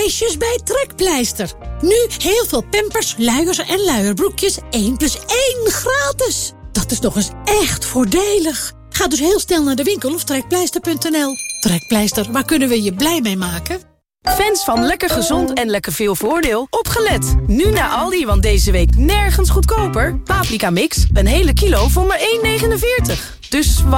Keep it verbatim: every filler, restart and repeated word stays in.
prijsjes bij Trekpleister. Nu heel veel Pampers, luiers en luierbroekjes één plus één gratis. Dat is nog eens echt voordelig. Ga dus heel snel naar de winkel of trekpleister punt n l. Trekpleister, waar kunnen we je blij mee maken? Fans van lekker gezond en lekker veel voordeel, opgelet. Nu naar Aldi, want deze week nergens goedkoper. Paprika mix, een hele kilo voor maar één negenenveertig. Dus wat